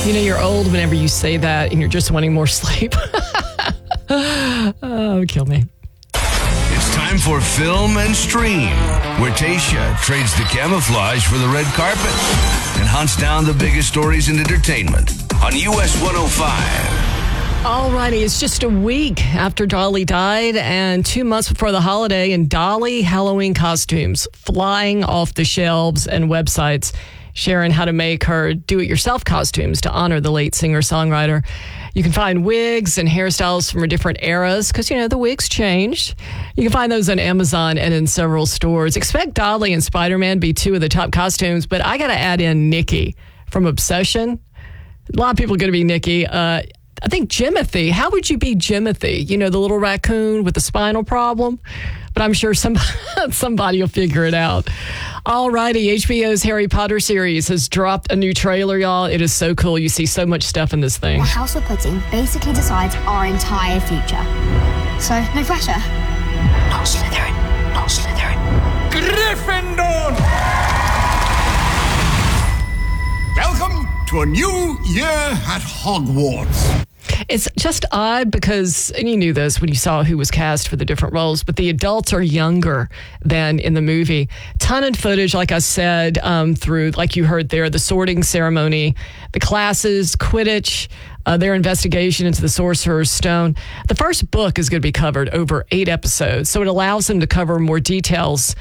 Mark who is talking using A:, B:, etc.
A: You know, you're old whenever you say that and you're just wanting more sleep. Oh, kill me.
B: It's time for Film and Stream, where Tayshia trades the camouflage for the red carpet and hunts down the biggest stories in entertainment on US 105.
A: Alrighty, it's just a week after Dolly died and 2 months before the holiday, and Dolly Halloween costumes flying off the shelves and websites sharing how to make her do-it-yourself costumes to honor the late singer-songwriter. You can find wigs and hairstyles from different eras because, you know, the wigs changed. You can find those on Amazon and in several stores. Expect Dolly and Spider-Man to be two of the top costumes, but I got to add in Nikki from Obsession. A lot of people are going to be Nikki. I think Jimothy. How would you be Jimothy? You know, the little raccoon with the spinal problem? But I'm sure somebody will figure it out. All righty, HBO's Harry Potter series has dropped a new trailer, y'all. It is so cool. You see so much stuff in this thing.
C: The House of Pudding basically decides our entire future. So, no pressure. Not Slytherin. Not Slytherin.
D: Gryffindor! Welcome to a new year at Hogwarts.
A: It's just odd because, and you knew this when you saw who was cast for the different roles, but the adults are younger than in the movie. Ton of footage, like I said, through, like you heard there, the sorting ceremony, the classes, Quidditch, their investigation into the Sorcerer's Stone. The first book is going to be covered over 8 episodes, so it allows them to cover more details